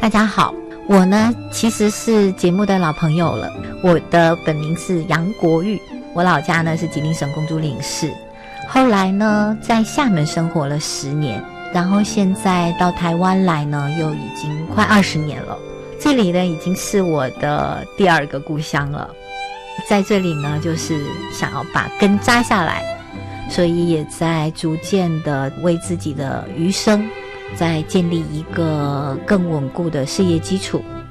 大家好，我呢其实是节目的老朋友了，我的本名是杨国玉，我老家呢是吉林省公主岭市，后来呢在厦门生活了10年，然后现在到台湾来呢又已经快20年了，这里呢已经是我的第2个故乡了。在这里呢就是想要把根扎下来，所以也在逐渐的为自己的余生再建立一个更稳固的事业基础。